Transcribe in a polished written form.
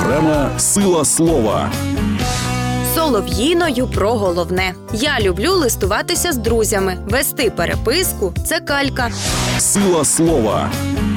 Програма «Сила слова». Солов'їною про головне. Я люблю листуватися з друзями. Вести переписку – це калька. Сила слова.